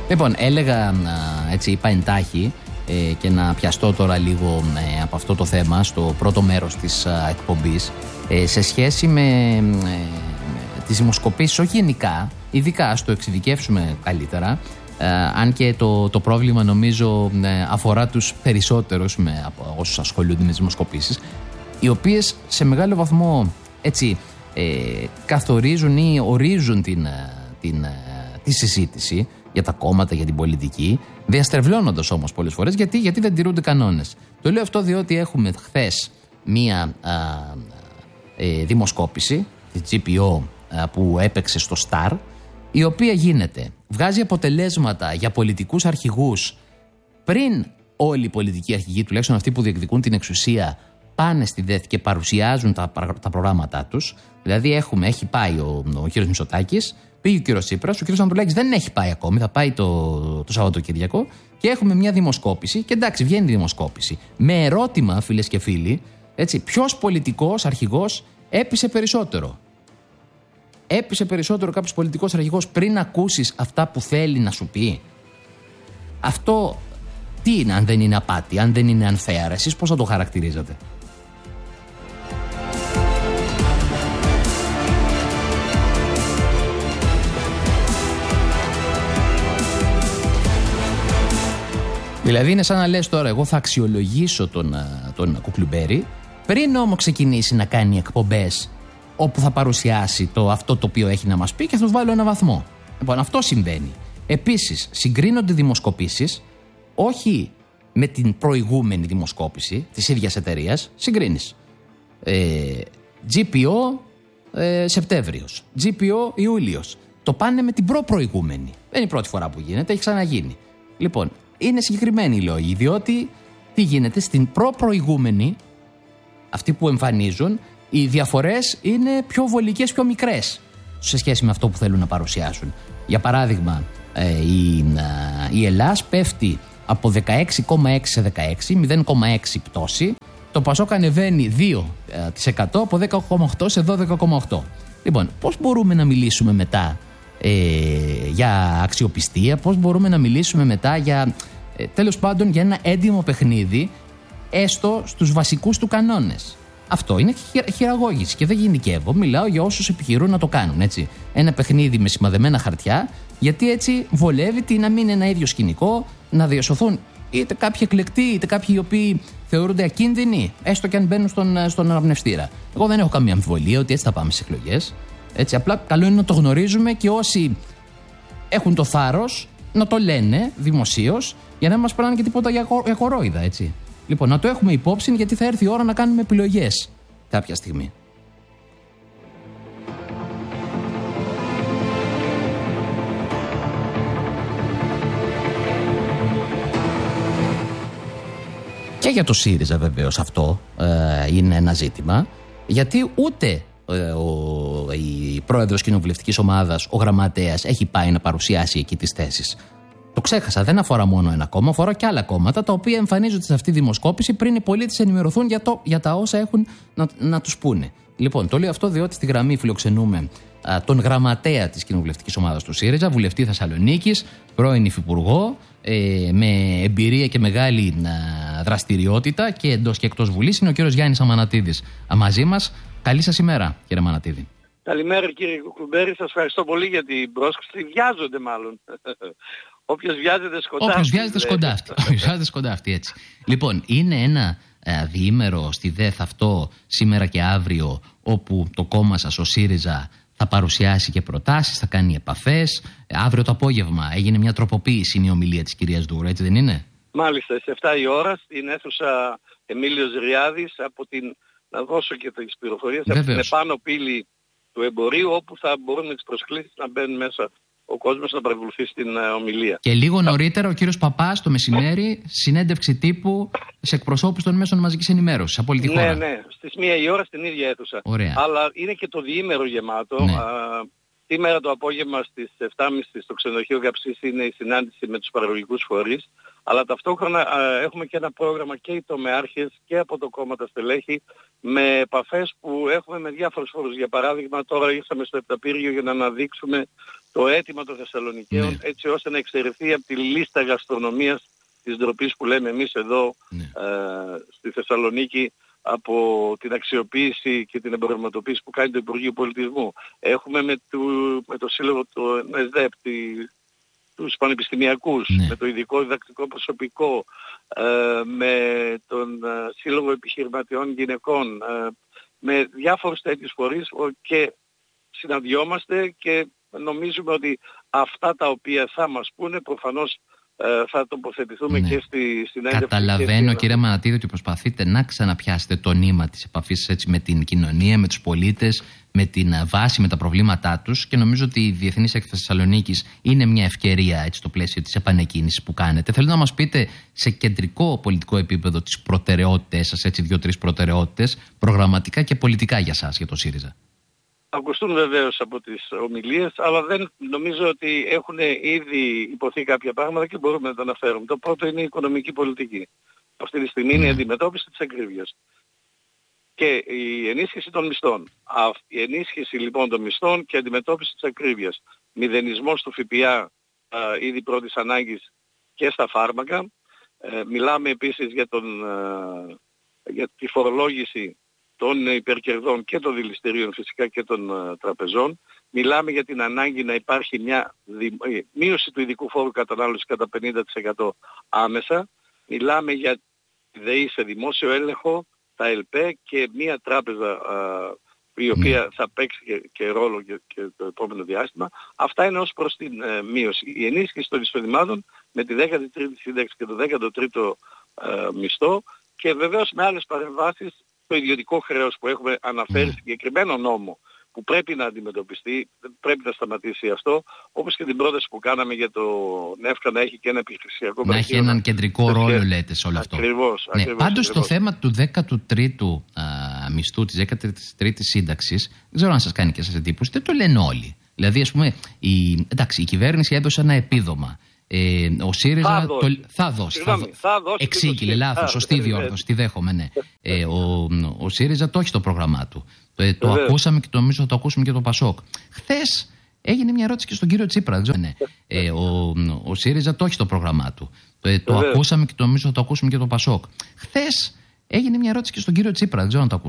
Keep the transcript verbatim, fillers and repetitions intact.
Λοιπόν, έλεγα, έτσι είπα εντάχει, ε, και να πιαστώ τώρα λίγο ε, από αυτό το θέμα στο πρώτο μέρος της ε, εκπομπής, ε, σε σχέση με ε, τις δημοσκοπήσεις, όχι γενικά, ειδικά ας το εξειδικεύσουμε καλύτερα, ε, αν και το, το πρόβλημα νομίζω ε, αφορά τους περισσότερους με, από όσους ασχολούνται με τις δημοσκοπήσεις, οι οποίες σε μεγάλο βαθμό έτσι, ε, καθορίζουν ή ορίζουν την, την, τη συζήτηση για τα κόμματα, για την πολιτική, διαστρεβλώνοντας όμως πολλές φορές. Γιατί, γιατί δεν τηρούνται κανόνες. Το λέω αυτό διότι έχουμε χθες μία α, ε, δημοσκόπηση, τη τζι πι ο, α, που έπαιξε στο Star, η οποία γίνεται, βγάζει αποτελέσματα για πολιτικούς αρχηγούς πριν όλοι οι πολιτικοί αρχηγοί, τουλάχιστον αυτοί που διεκδικούν την εξουσία, πάνε στη ΔΕΘ και παρουσιάζουν τα, τα προγράμματά τους. Δηλαδή έχουμε, έχει πάει ο, ο κύριος Μητσοτάκης, πήγε ο κύριος Τσίπρας, ο κύριος Ανατολάκης δεν έχει πάει ακόμη, θα πάει το, το Σαββατοκύριακο, και έχουμε μια δημοσκόπηση. Και εντάξει, βγαίνει η δημοσκόπηση με ερώτημα, φίλες και φίλοι, έτσι, ποιος πολιτικός αρχηγός έπεισε περισσότερο. Έπεισε περισσότερο κάποιος πολιτικός αρχηγός πριν ακούσεις αυτά που θέλει να σου πει. Αυτό τι είναι, αν δεν είναι απάτη, αν δεν είναι unfair? Εσείς πώς θα το χαρακτηρίζετε? Δηλαδή είναι σαν να λες τώρα, εγώ θα αξιολογήσω τον, τον Κουκλουμπέρι πριν όμως ξεκινήσει να κάνει εκπομπές όπου θα παρουσιάσει το, αυτό το οποίο έχει να μας πει, και θα του βάλω ένα βαθμό. Λοιπόν, αυτό συμβαίνει. Επίσης, συγκρίνονται δημοσκοπήσεις όχι με την προηγούμενη δημοσκόπηση της ίδιας εταιρείας, συγκρίνεις. Ε, τζι πι ο ε, Σεπτέμβριος, τζι πι ο Ιούλιος. Το πάνε με την προ-προηγούμενη. Δεν είναι η πρώτη φορά που γίνεται, έχει ξαναγίνει. Λοιπόν, είναι συγκεκριμένοι οι λόγοι, διότι τι γίνεται στην προ-προηγούμενη, αυτοί που εμφανίζουν, οι διαφορές είναι πιο βολικές, πιο μικρές σε σχέση με αυτό που θέλουν να παρουσιάσουν. Για παράδειγμα, ε, η, ε, η Ελλάς πέφτει από δεκαέξι κόμμα έξι σε δεκαέξι, μηδέν κόμμα έξι πτώση. Το Πασόκ ανεβαίνει δύο τοις εκατό από δέκα κόμμα οκτώ σε δώδεκα κόμμα οκτώ. Λοιπόν, πώς μπορούμε να μιλήσουμε μετά ε, για αξιοπιστία, πώς μπορούμε να μιλήσουμε μετά για, ε, τέλος πάντων, για ένα έντιμο παιχνίδι, έστω στους βασικούς του κανόνες? Αυτό είναι χειραγώγηση και δεν γενικεύω. Μιλάω για όσους επιχειρούν να το κάνουν. Έτσι. Ένα παιχνίδι με σημαδεμένα χαρτιά, γιατί έτσι βολεύει τι να μην είναι ένα ίδιο σκηνικό, να διασωθούν είτε κάποιοι εκλεκτοί, είτε κάποιοι οι οποίοι θεωρούνται ακίνδυνοι, έστω και αν μπαίνουν στον, στον αναπνευστήρα. Εγώ δεν έχω καμία αμφιβολία ότι έτσι θα πάμε στις εκλογές. Έτσι, απλά καλό είναι να το γνωρίζουμε και όσοι έχουν το θάρρος να το λένε δημοσίως, για να μην μας περνάνε και τίποτα για, για κορόιδα, έτσι. Λοιπόν, να το έχουμε υπόψη, γιατί θα έρθει η ώρα να κάνουμε επιλογές κάποια στιγμή. Και για το ΣΥΡΙΖΑ βεβαίως αυτό ε, είναι ένα ζήτημα, γιατί ούτε ε, ο, η πρόεδρος κοινοβουλευτικής ομάδας, ο γραμματέας, έχει πάει να παρουσιάσει εκεί τις θέσεις. Το ξέχασα, δεν αφορά μόνο ένα κόμμα, αφορά και άλλα κόμματα τα οποία εμφανίζονται σε αυτή τη δημοσκόπηση πριν οι πολίτες ενημερωθούν για, το, για τα όσα έχουν να, να τους πούνε. Λοιπόν, το λέω αυτό διότι στη γραμμή φιλοξενούμε α, τον γραμματέα της κοινοβουλευτικής ομάδας του ΣΥΡΙΖΑ, βουλευτή Θεσσαλονίκης, πρώην υφυπουργό, ε, με εμπειρία και μεγάλη α, δραστηριότητα και εντός και εκτός Βουλής, είναι ο κύριος Γιάννης Αμανατίδης μαζί μας. Καλή σας ημέρα, κύριε Αμανατίδη. Καλημέρα, κύριε Κουκλουμπέρη, σας ευχαριστώ πολύ για την πρόσκληση. Βιάζονται μάλλον. Όποιος βιάζεται σκοντάφτει. Όποιος βιάζεται σκοντάφτει. Όποιος βιάζεται σκοντάφτει, έτσι. Λοιπόν, είναι ένα ε, διήμερο στη ΔΕΘ αυτό σήμερα και αύριο, όπου το κόμμα σας, ο ΣΥΡΙΖΑ, θα παρουσιάσει και προτάσεις, θα κάνει επαφές. Ε, αύριο το απόγευμα έγινε μια τροποποίηση, είναι η ομιλία της κυρίας Ντούρα, έτσι δεν είναι? Μάλιστα, σε επτά η ώρα στην αίθουσα Εμίλιος Ριάδης, από την, να δώσω και τις πληροφορίες, από την επάνω πύλη του εμπορίου, όπου θα μπορούν με τις προσκλήσεις να μπαίνουν μέσα ο κόσμος να παρακολουθεί την uh, ομιλία. Και λίγο νωρίτερα ο κύριος Παπάς το μεσημέρι, συνέντευξη τύπου σε εκπροσώπους των μέσων μαζικής ενημέρωσης από όλη τη χώρα. Ναι, ναι, στις μία η ώρα στην ίδια αίθουσα. Ωραία. Αλλά είναι και το διήμερο γεμάτο. Ναι. Uh, Σήμερα το απόγευμα στις επτά και μισή στο ξενοδοχείο Γαψής είναι η συνάντηση με τους παραγωγικούς φορείς, αλλά ταυτόχρονα α, έχουμε και ένα πρόγραμμα και οι τομεάρχες και από το κόμμα τα στελέχη με επαφές που έχουμε με διάφορους φορούς. Για παράδειγμα, τώρα ήρθαμε στο Επταπύργιο για να αναδείξουμε το αίτημα των Θεσσαλονικαίων, ναι, έτσι ώστε να εξαιρεθεί από τη λίστα γαστρονομίας της ντροπής που λέμε εμείς εδώ, ναι, ε, στη Θεσσαλονίκη, από την αξιοποίηση και την εμπορευματοποίηση που κάνει το Υπουργείο Πολιτισμού. Έχουμε με το, με το σύλλογο του ΕΣΔΕΠ, τη, τους πανεπιστημιακούς, ναι, με το ειδικό διδακτικό προσωπικό, ε, με τον ε, Σύλλογο Επιχειρηματιών Γυναικών, ε, με διάφορους τέτοιους φορείς και συναντιόμαστε και νομίζουμε ότι αυτά τα οποία θα μας πούνε προφανώς θα τοποθετηθούμε, ναι, και στη συνέντευξη. Καταλαβαίνω, και κύριε Μανατίδη, ότι προσπαθείτε να ξαναπιάσετε το νήμα της επαφής έτσι με την κοινωνία, με τους πολίτες, με την βάση, με τα προβλήματά τους, και νομίζω ότι η Διεθνής Έκθεση Θεσσαλονίκης είναι μια ευκαιρία έτσι στο πλαίσιο της επανεκκίνησης που κάνετε. Θέλω να μας πείτε σε κεντρικό πολιτικό επίπεδο τις προτεραιότητες σας, έτσι δύο-τρεις προτεραιότητες, προγραμματικά και πολιτικά για σας, για το ΣΥΡΙΖΑ. Ακουστούν βεβαίως από τις ομιλίες, αλλά δεν νομίζω ότι έχουν ήδη υποθεί κάποια πράγματα και μπορούμε να τα αναφέρουμε. Το πρώτο είναι η οικονομική πολιτική. Αυτή τη στιγμή είναι η αντιμετώπιση της ακρίβειας και η ενίσχυση των μισθών. Η ενίσχυση λοιπόν των μισθών και η αντιμετώπιση της ακρίβειας. Μηδενισμός του ΦΠΑ ήδη πρώτης ανάγκης και στα φάρμακα. Ε, μιλάμε επίσης για, τον, για τη φορολόγηση των υπερκερδών και των δηληστηρίων φυσικά και των uh, τραπεζών. Μιλάμε για την ανάγκη να υπάρχει μια δι... μείωση του ειδικού φόρου κατανάλωσης κατά πενήντα τοις εκατό άμεσα. Μιλάμε για ΔΕΗ σε δημόσιο έλεγχο, τα ΕΛΠΕ και μια τράπεζα uh, η οποία θα παίξει και, και ρόλο και, και το επόμενο διάστημα. Αυτά είναι ως προς την uh, μείωση. Η ενίσχυση των εισοδημάτων με τη δέκατη τρίτη σύνταξη και το δέκατο τρίτο uh, μισθό και βεβαίως με άλλες παρεμβάσεις το ιδιωτικό χρέος που έχουμε αναφέρει, mm. συγκεκριμένο νόμο που πρέπει να αντιμετωπιστεί, πρέπει να σταματήσει αυτό, όπως και την πρόταση που κάναμε για το ΝΕΦΚΑ να έχει και ένα επιχειρησιακό. Να έχει έναν κεντρικό ρόλο, λέτε, σε όλο αυτό. Ακριβώς. Ναι, ακριβώς πάντως ακριβώς. Το θέμα του δέκατου τρίτου α, μισθού, της δέκατης τρίτης σύνταξης, δεν ξέρω αν σας κάνει και σας εντύπωση, δεν το λένε όλοι. Δηλαδή, ας πούμε, η, εντάξει, η κυβέρνηση έδωσε ένα επίδομα. Ε, ο ΣΥΡΙΖΑ θα, το, δώσει. θα δώσει. Συγγνώμη, θα, θα δώσει. Εξήγηλε, λάθος, σωστή διόρθωση, τη δέχομαι, ναι. ε, ο, ο ΣΥΡΙΖΑ το έχει στο πρόγραμμά του. Ε, το Βεβαίως. ακούσαμε και το νομίζω θα το ακούσουμε και το ΠΑΣΟΚ. Χθες έγινε μια ερώτηση και στον κύριο Τσίπρα. Ναι. Ε, ο, ο ΣΥΡΙΖΑ το έχει στο πρόγραμμά του. Ε, το ακούσαμε και το νομίζω θα το ακούσουμε και το ΠΑΣΟΚ. Χθες έγινε μια ερώτηση και στον κύριο Τσίπρα. Δεν ξέρω αν το ακούσαμε.